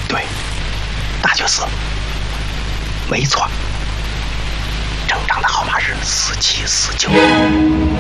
对，那就是没错，正常的号码是4749。